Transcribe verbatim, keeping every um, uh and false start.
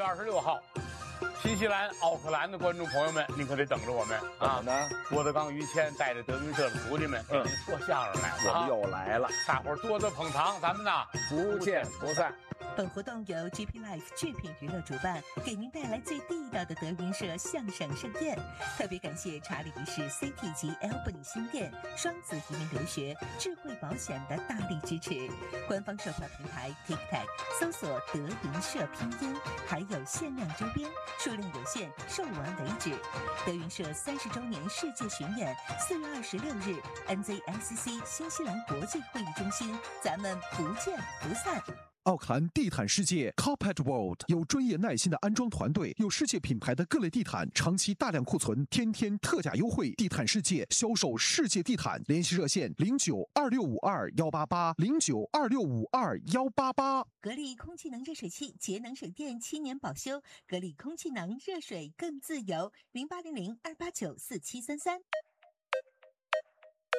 月二十六号，新西兰、奥克兰的观众朋友们，您可得等着我们啊！ 呢， 郭德纲、于谦带着德云社的徒弟们给您说相声来了、啊我们又来了， 大伙儿多多捧场，咱们呢不见不散。 本活动由 G P Life 制品娱乐主办，给您带来最地道的德云社相声盛宴。特别感谢查理一世 City 及 Albany 新店、双子移民留学、智慧保险的大力支持。官方售票平台 TikTok 搜索德云社拼音，还有限量周边，数量有限，售完为止。德云社三十周年世界巡演，四月二十六日 N Z I C C 新西兰国际会议中心，咱们不见不散。 奥克兰地毯世界 Carpet World 有专业耐心的安装团队，有世界品牌的各类地毯，长期大量库存，天天特价优惠。地毯世界销售世界地毯，联系热线零九二六五二幺八八零九二六五二幺八八。 格力空气能热水器节能省电七年保修，格力空气能热水更自由，零八零零二八九四七三三。